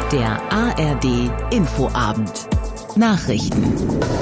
Der ARD Infoabend. Nachrichten.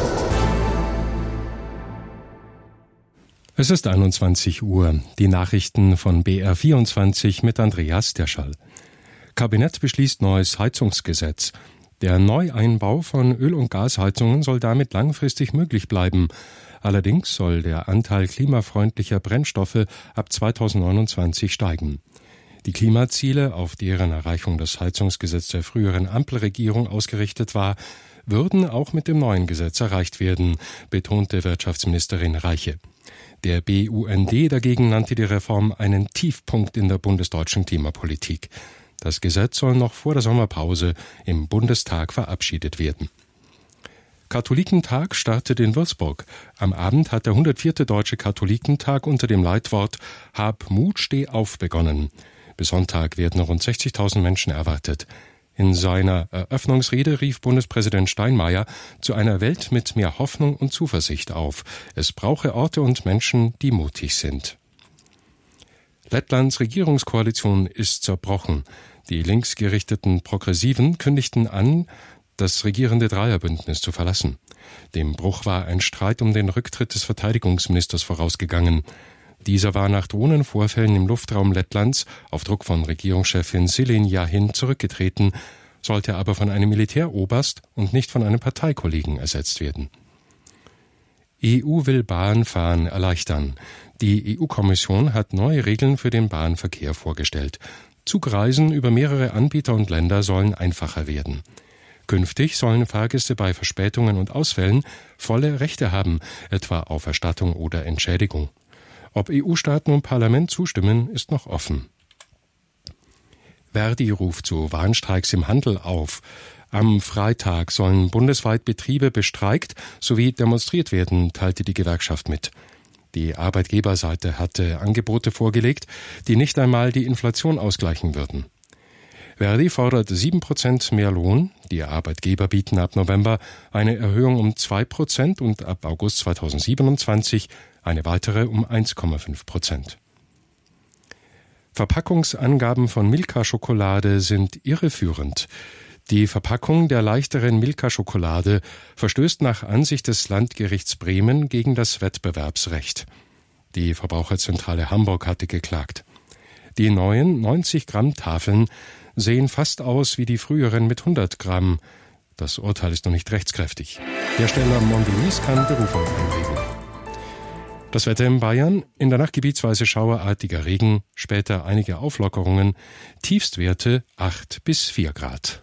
Es ist 21 Uhr. Die Nachrichten von BR24 mit Andreas Derschall. Kabinett beschließt neues Heizungsgesetz. Der Neueinbau von Öl- und Gasheizungen soll damit langfristig möglich bleiben. Allerdings soll der Anteil klimafreundlicher Brennstoffe ab 2029 steigen. Die Klimaziele, auf deren Erreichung das Heizungsgesetz der früheren Ampelregierung ausgerichtet war, würden auch mit dem neuen Gesetz erreicht werden, betonte Wirtschaftsministerin Reiche. Der BUND dagegen nannte die Reform einen Tiefpunkt in der bundesdeutschen Klimapolitik. Das Gesetz soll noch vor der Sommerpause im Bundestag verabschiedet werden. Katholikentag startet in Würzburg. Am Abend hat der 104. Deutsche Katholikentag unter dem Leitwort Hab Mut, steh auf begonnen. Bis Sonntag werden rund 60.000 Menschen erwartet. In seiner Eröffnungsrede rief Bundespräsident Steinmeier zu einer Welt mit mehr Hoffnung und Zuversicht auf. Es brauche Orte und Menschen, die mutig sind. Lettlands Regierungskoalition ist zerbrochen. Die linksgerichteten Progressiven kündigten an, das regierende Dreierbündnis zu verlassen. Dem Bruch war ein Streit um den Rücktritt des Verteidigungsministers vorausgegangen. Dieser war nach Drohnenvorfällen im Luftraum Lettlands auf Druck von Regierungschefin Silinja hin zurückgetreten, sollte aber von einem Militäroberst und nicht von einem Parteikollegen ersetzt werden. EU will Bahnfahren erleichtern. Die EU-Kommission hat neue Regeln für den Bahnverkehr vorgestellt. Zugreisen über mehrere Anbieter und Länder sollen einfacher werden. Künftig sollen Fahrgäste bei Verspätungen und Ausfällen volle Rechte haben, etwa auf Erstattung oder Entschädigung. Ob EU-Staaten und Parlament zustimmen, ist noch offen. Verdi ruft zu Warnstreiks im Handel auf. Am Freitag sollen bundesweit Betriebe bestreikt sowie demonstriert werden, teilte die Gewerkschaft mit. Die Arbeitgeberseite hatte Angebote vorgelegt, die nicht einmal die Inflation ausgleichen würden. Verdi fordert 7% mehr Lohn. Die Arbeitgeber bieten ab November eine Erhöhung um 2% und ab August 2027 eine weitere um 1,5%. Verpackungsangaben von Milka-Schokolade sind irreführend. Die Verpackung der leichteren Milka-Schokolade verstößt nach Ansicht des Landgerichts Bremen gegen das Wettbewerbsrecht. Die Verbraucherzentrale Hamburg hatte geklagt. Die neuen 90 Gramm Tafeln sehen fast aus wie die früheren mit 100 Gramm. Das Urteil ist noch nicht rechtskräftig. Hersteller Mondelez kann Berufung einlegen. Das Wetter in Bayern, in der Nacht gebietsweise schauerartiger Regen, später einige Auflockerungen, Tiefstwerte 8 bis 4 Grad.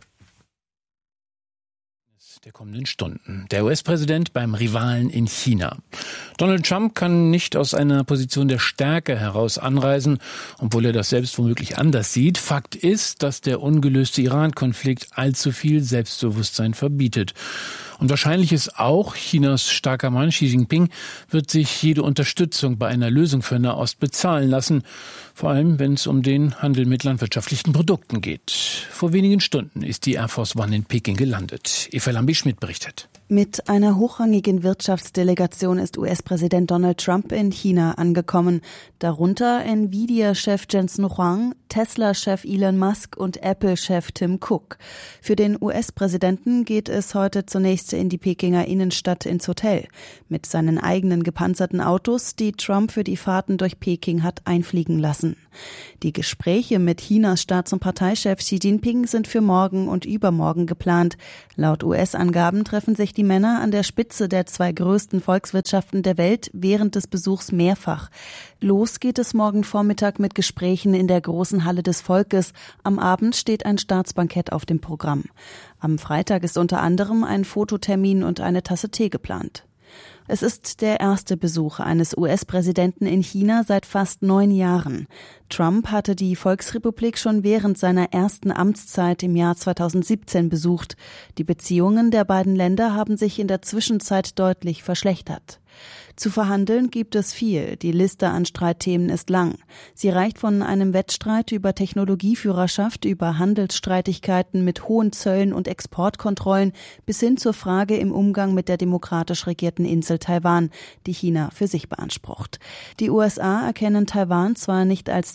Der kommenden Stunden. Der US-Präsident beim Rivalen in China. Donald Trump kann nicht aus einer Position der Stärke heraus anreisen, obwohl er das selbst womöglich anders sieht. Fakt ist, dass der ungelöste Iran-Konflikt allzu viel Selbstbewusstsein verbietet. Und wahrscheinlich ist auch, Chinas starker Mann Xi Jinping wird sich jede Unterstützung bei einer Lösung für Nahost bezahlen lassen. Vor allem, wenn es um den Handel mit landwirtschaftlichen Produkten geht. Vor wenigen Stunden ist die Air Force One in Peking gelandet. Eva Lambi-Schmidt berichtet. Mit einer hochrangigen Wirtschaftsdelegation ist US-Präsident Donald Trump in China angekommen. Darunter Nvidia-Chef Jensen Huang, Tesla-Chef Elon Musk und Apple-Chef Tim Cook. Für den US-Präsidenten geht es heute zunächst in die Pekinger Innenstadt ins Hotel. Mit seinen eigenen gepanzerten Autos, die Trump für die Fahrten durch Peking hat einfliegen lassen. Die Gespräche mit Chinas Staats- und Parteichef Xi Jinping sind für morgen und übermorgen geplant. Laut US-Angaben treffen sich die Männer an der Spitze der zwei größten Volkswirtschaften der Welt während des Besuchs mehrfach. Los geht es morgen Vormittag mit Gesprächen in der großen Halle des Volkes. Am Abend steht ein Staatsbankett auf dem Programm. Am Freitag ist unter anderem ein Fototermin und eine Tasse Tee geplant. Es ist der erste Besuch eines US-Präsidenten in China seit fast 9 Jahren. Trump hatte die Volksrepublik schon während seiner ersten Amtszeit im Jahr 2017 besucht. Die Beziehungen der beiden Länder haben sich in der Zwischenzeit deutlich verschlechtert. Zu verhandeln gibt es viel. Die Liste an Streitthemen ist lang. Sie reicht von einem Wettstreit über Technologieführerschaft, über Handelsstreitigkeiten mit hohen Zöllen und Exportkontrollen bis hin zur Frage im Umgang mit der demokratisch regierten Insel Taiwan, die China für sich beansprucht. Die USA erkennen Taiwan zwar nicht als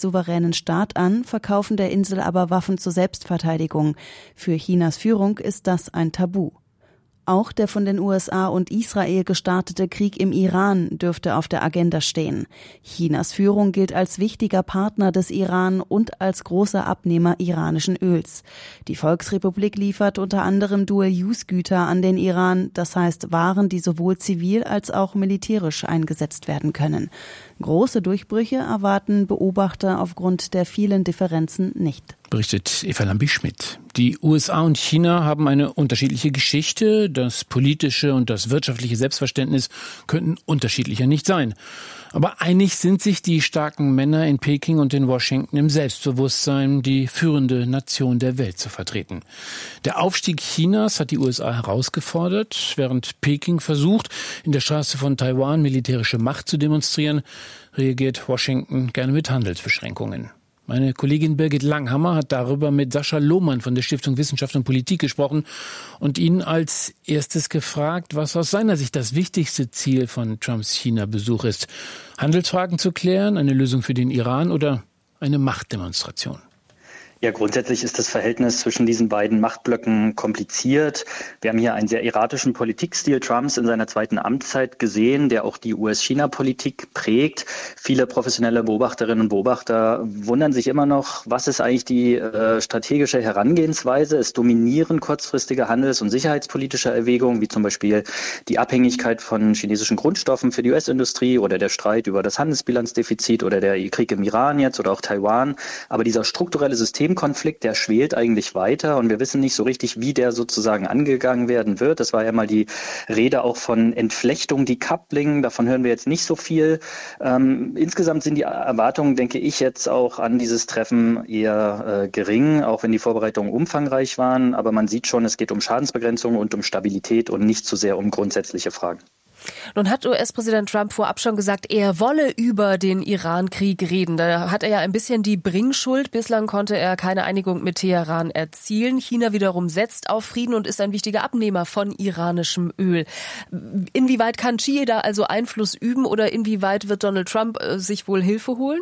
souveränen Staat an, verkaufen der Insel aber Waffen zur Selbstverteidigung. Für Chinas Führung ist das ein Tabu. Auch der von den USA und Israel gestartete Krieg im Iran dürfte auf der Agenda stehen. Chinas Führung gilt als wichtiger Partner des Iran und als großer Abnehmer iranischen Öls. Die Volksrepublik liefert unter anderem Dual-Use-Güter an den Iran, das heißt Waren, die sowohl zivil als auch militärisch eingesetzt werden können. Große Durchbrüche erwarten Beobachter aufgrund der vielen Differenzen nicht. Berichtet Eva Lambi-Schmidt. Die USA und China haben eine unterschiedliche Geschichte. Das politische und das wirtschaftliche Selbstverständnis könnten unterschiedlicher nicht sein. Aber einig sind sich die starken Männer in Peking und in Washington im Selbstbewusstsein, die führende Nation der Welt zu vertreten. Der Aufstieg Chinas hat die USA herausgefordert, während Peking versucht, in der Straße von Taiwan militärische Macht zu demonstrieren, reagiert Washington gerne mit Handelsbeschränkungen. Meine Kollegin Birgit Langhammer hat darüber mit Sascha Lohmann von der Stiftung Wissenschaft und Politik gesprochen und ihn als erstes gefragt, was aus seiner Sicht das wichtigste Ziel von Trumps China-Besuch ist. Handelsfragen zu klären, eine Lösung für den Iran oder eine Machtdemonstration? Ja, grundsätzlich ist das Verhältnis zwischen diesen beiden Machtblöcken kompliziert. Wir haben hier einen sehr erratischen Politikstil Trumps in seiner zweiten Amtszeit gesehen, der auch die US-China-Politik prägt. Viele professionelle Beobachterinnen und Beobachter wundern sich immer noch, was ist eigentlich die strategische Herangehensweise? Es dominieren kurzfristige handels- und sicherheitspolitische Erwägungen, wie zum Beispiel die Abhängigkeit von chinesischen Grundstoffen für die US-Industrie oder der Streit über das Handelsbilanzdefizit oder der Krieg im Iran jetzt oder auch Taiwan. Aber dieser strukturelle Systemkonflikt, der schwelt eigentlich weiter und wir wissen nicht so richtig, wie der sozusagen angegangen werden wird. Es war ja mal die Rede auch von Entflechtung, Decoupling, davon hören wir jetzt nicht so viel. Insgesamt sind die Erwartungen, denke ich, jetzt auch an dieses Treffen eher gering, auch wenn die Vorbereitungen umfangreich waren. Aber man sieht schon, es geht um Schadensbegrenzung und um Stabilität und nicht so sehr um grundsätzliche Fragen. Nun hat US-Präsident Trump vorab schon gesagt, er wolle über den Iran-Krieg reden. Da hat er ja ein bisschen die Bringschuld. Bislang konnte er keine Einigung mit Teheran erzielen. China wiederum setzt auf Frieden und ist ein wichtiger Abnehmer von iranischem Öl. Inwieweit kann Xi da also Einfluss üben oder inwieweit wird Donald Trump sich wohl Hilfe holen?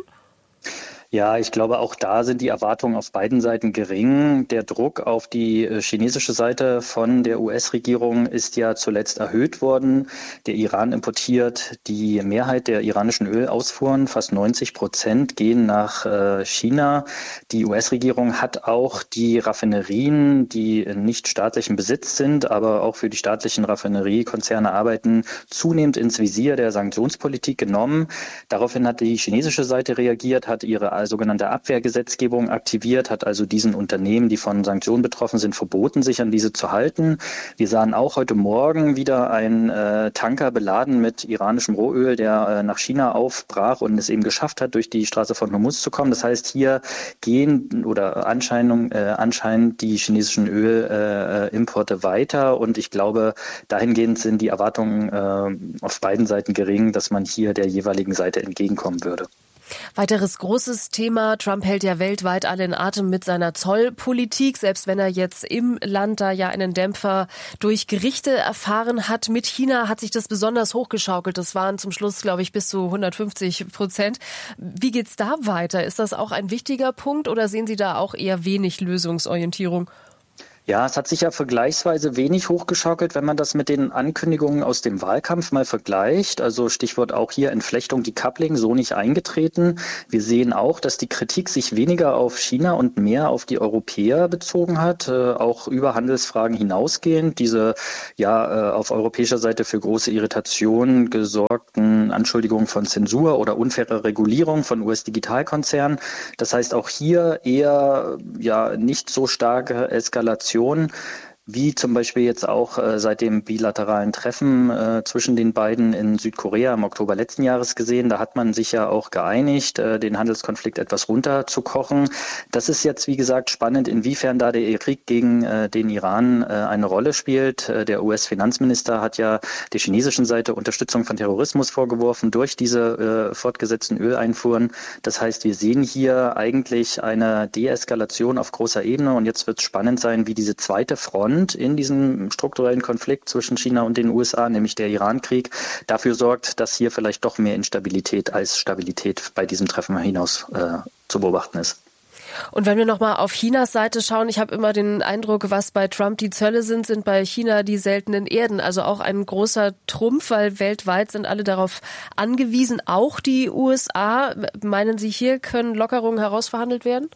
Ja, ich glaube, auch da sind die Erwartungen auf beiden Seiten gering. Der Druck auf die chinesische Seite von der US-Regierung ist ja zuletzt erhöht worden. Der Iran importiert die Mehrheit der iranischen Ölausfuhren, fast 90% gehen nach China. Die US-Regierung hat auch die Raffinerien, die in nicht staatlichem Besitz sind, aber auch für die staatlichen Raffineriekonzerne arbeiten, zunehmend ins Visier der Sanktionspolitik genommen. Daraufhin hat die chinesische Seite reagiert, hat ihre sogenannte Abwehrgesetzgebung aktiviert, hat also diesen Unternehmen, die von Sanktionen betroffen sind, verboten, sich an diese zu halten. Wir sahen auch heute Morgen wieder einen Tanker beladen mit iranischem Rohöl, der nach China aufbrach und es eben geschafft hat, durch die Straße von Hormuz zu kommen. Das heißt, hier gehen oder anscheinend die chinesischen Ölimporte weiter und ich glaube, dahingehend sind die Erwartungen auf beiden Seiten gering, dass man hier der jeweiligen Seite entgegenkommen würde. Weiteres großes Thema. Trump hält ja weltweit alle in Atem mit seiner Zollpolitik, selbst wenn er jetzt im Land da ja einen Dämpfer durch Gerichte erfahren hat. Mit China hat sich das besonders hochgeschaukelt. Das waren zum Schluss, glaube ich, bis zu 150%. Wie geht's da weiter? Ist das auch ein wichtiger Punkt oder sehen Sie da auch eher wenig Lösungsorientierung? Ja, es hat sich ja vergleichsweise wenig hochgeschaukelt, wenn man das mit den Ankündigungen aus dem Wahlkampf mal vergleicht. Also Stichwort auch hier Entflechtung, Decoupling, so nicht eingetreten. Wir sehen auch, dass die Kritik sich weniger auf China und mehr auf die Europäer bezogen hat, auch über Handelsfragen hinausgehend. Diese auf europäischer Seite für große Irritation gesorgten Anschuldigungen von Zensur oder unfaire Regulierung von US-Digitalkonzernen. Das heißt auch hier eher nicht so starke Eskalation, wie zum Beispiel jetzt auch seit dem bilateralen Treffen zwischen den beiden in Südkorea im Oktober letzten Jahres gesehen. Da hat man sich ja auch geeinigt, den Handelskonflikt etwas runterzukochen. Das ist jetzt, wie gesagt, spannend, inwiefern da der Krieg gegen den Iran eine Rolle spielt. Der US-Finanzminister hat ja der chinesischen Seite Unterstützung von Terrorismus vorgeworfen durch diese fortgesetzten Öleinfuhren. Das heißt, wir sehen hier eigentlich eine Deeskalation auf großer Ebene und jetzt wird es spannend sein, wie diese zweite Front Front in diesem strukturellen Konflikt zwischen China und den USA, nämlich der Iran-Krieg, dafür sorgt, dass hier vielleicht doch mehr Instabilität als Stabilität bei diesem Treffen hinaus zu beobachten ist. Und wenn wir nochmal auf Chinas Seite schauen, ich habe immer den Eindruck, was bei Trump die Zölle sind bei China die seltenen Erden. Also auch ein großer Trumpf, weil weltweit sind alle darauf angewiesen, auch die USA. Meinen Sie, hier können Lockerungen herausverhandelt werden?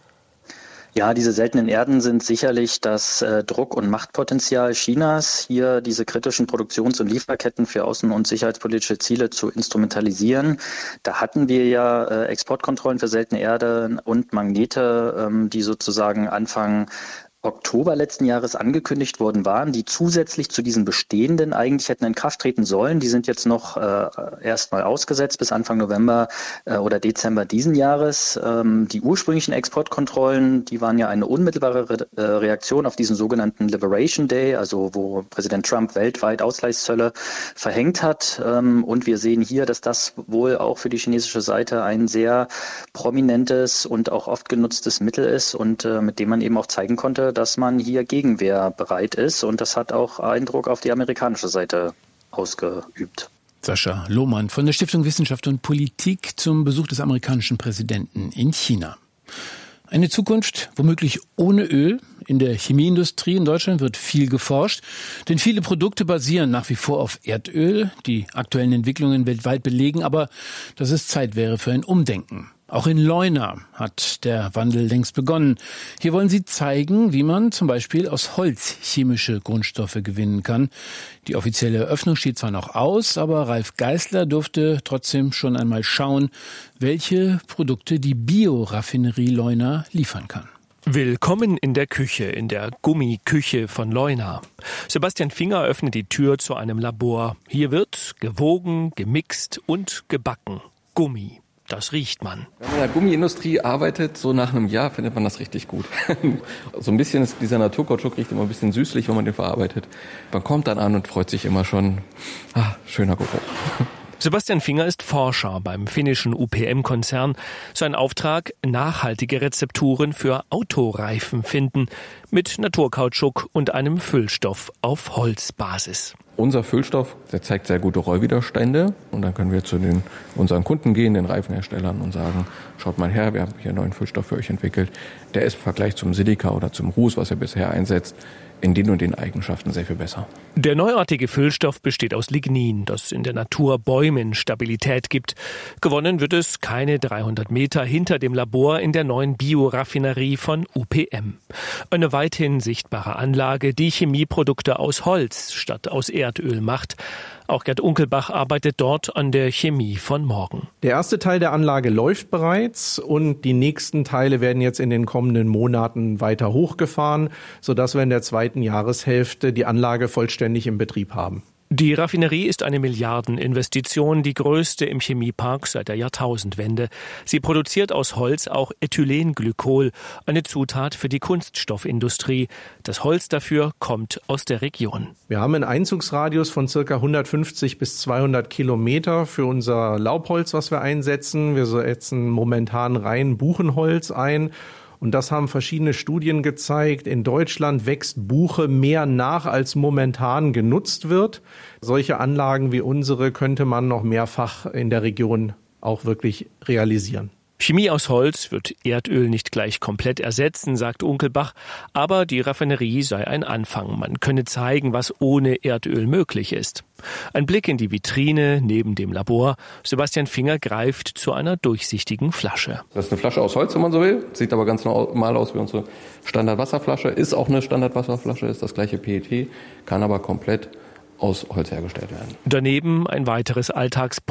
Ja, diese seltenen Erden sind sicherlich das Druck- und Machtpotenzial Chinas, hier diese kritischen Produktions- und Lieferketten für außen- und sicherheitspolitische Ziele zu instrumentalisieren. Da hatten wir ja Exportkontrollen für seltene Erden und Magnete, die sozusagen Anfang Oktober letzten Jahres angekündigt worden waren, die zusätzlich zu diesen bestehenden eigentlich hätten in Kraft treten sollen. Die sind jetzt noch erstmal ausgesetzt bis Anfang November oder Dezember diesen Jahres. Die ursprünglichen Exportkontrollen, die waren ja eine unmittelbare Reaktion auf diesen sogenannten Liberation Day, also wo Präsident Trump weltweit Ausgleichszölle verhängt hat. Und wir sehen hier, dass das wohl auch für die chinesische Seite ein sehr prominentes und auch oft genutztes Mittel ist und mit dem man eben auch zeigen konnte, dass man hier gegenwehrbereit ist. Und das hat auch Eindruck auf die amerikanische Seite ausgeübt. Sascha Lohmann von der Stiftung Wissenschaft und Politik zum Besuch des amerikanischen Präsidenten in China. Eine Zukunft womöglich ohne Öl. In der Chemieindustrie in Deutschland wird viel geforscht, denn viele Produkte basieren nach wie vor auf Erdöl. Die aktuellen Entwicklungen weltweit belegen aber, dass es Zeit wäre für ein Umdenken. Auch in Leuna hat der Wandel längst begonnen. Hier wollen sie zeigen, wie man zum Beispiel aus Holz chemische Grundstoffe gewinnen kann. Die offizielle Eröffnung steht zwar noch aus, aber Ralf Geißler durfte trotzdem schon einmal schauen, welche Produkte die Bioraffinerie Leuna liefern kann. Willkommen in der Küche, in der Gummiküche von Leuna. Sebastian Finger öffnet die Tür zu einem Labor. Hier wird gewogen, gemixt und gebacken. Gummi. Das riecht man. Wenn man in der Gummiindustrie arbeitet, so nach einem Jahr findet man das richtig gut. So ein bisschen ist dieser Naturkautschuk riecht immer ein bisschen süßlich, wenn man den verarbeitet. Man kommt dann an und freut sich immer schon, schöner Geruch. Sebastian Finger ist Forscher beim finnischen UPM-Konzern. Sein Auftrag: nachhaltige Rezepturen für Autoreifen finden mit Naturkautschuk und einem Füllstoff auf Holzbasis. Unser Füllstoff, der zeigt sehr gute Rollwiderstände und dann können wir zu unseren Kunden gehen, den Reifenherstellern und sagen, schaut mal her, wir haben hier einen neuen Füllstoff für euch entwickelt. Der ist im Vergleich zum Silica oder zum Ruß, was ihr bisher einsetzt, in den und den Eigenschaften sehr viel besser. Der neuartige Füllstoff besteht aus Lignin, das in der Natur Bäumen Stabilität gibt. Gewonnen wird es keine 300 Meter hinter dem Labor in der neuen Bioraffinerie von UPM. Eine weithin sichtbare Anlage, die Chemieprodukte aus Holz statt aus Erdöl macht. Auch Gerd Unkelbach arbeitet dort an der Chemie von morgen. Der erste Teil der Anlage läuft bereits und die nächsten Teile werden jetzt in den kommenden Monaten weiter hochgefahren, sodass wir in der zweiten Jahreshälfte die Anlage vollständig im Betrieb haben. Die Raffinerie ist eine Milliardeninvestition, die größte im Chemiepark seit der Jahrtausendwende. Sie produziert aus Holz auch Ethylenglykol, eine Zutat für die Kunststoffindustrie. Das Holz dafür kommt aus der Region. Wir haben einen Einzugsradius von ca. 150 bis 200 Kilometer für unser Laubholz, was wir einsetzen. Wir setzen momentan rein Buchenholz ein. Und das haben verschiedene Studien gezeigt. In Deutschland wächst Buche mehr nach, als momentan genutzt wird. Solche Anlagen wie unsere könnte man noch mehrfach in der Region auch wirklich realisieren. Chemie aus Holz wird Erdöl nicht gleich komplett ersetzen, sagt Unkelbach, aber die Raffinerie sei ein Anfang. Man könne zeigen, was ohne Erdöl möglich ist. Ein Blick in die Vitrine neben dem Labor. Sebastian Finger greift zu einer durchsichtigen Flasche. Das ist eine Flasche aus Holz, wenn man so will. Sieht aber ganz normal aus wie unsere Standardwasserflasche. Ist auch eine Standardwasserflasche, ist das gleiche PET, kann aber komplett aus Holz hergestellt werden. Daneben ein weiteres Alltagsprodukt